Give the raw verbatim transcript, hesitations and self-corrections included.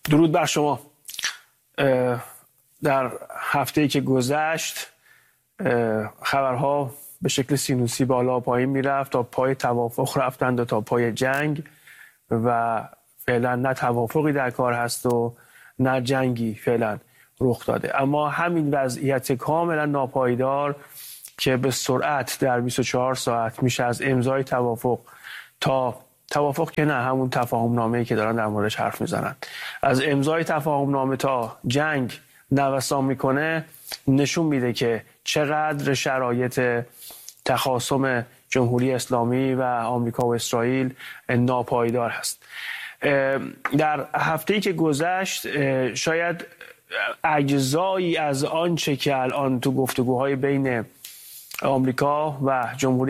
درود بر شما. در هفته‌ای که گذشت خبرها به شکل سینوسی بالا و پایین میرفت، تا پای توافق رفتند و تا پای جنگ، و فعلا نه توافقی در کار هست و نه جنگی فعلا رخ داده. اما همین وضعیت کاملا ناپایدار که به سرعت در بیست و چهار ساعت میشه از امضای توافق تا توافق که نه همون تفاهم نامه‌ای که دارن در موردش حرف میزنن، از امضای تفاهم نامه تا جنگ نوسان میکنه، نشون میده که چقدر شرایط تخاصم جمهوری اسلامی و آمریکا و اسرائیل ناپایدار هست. در هفته‌ای که گذشت شاید اجزایی از آنچه که الان تو گفتگوهای بین آمریکا و جمهوری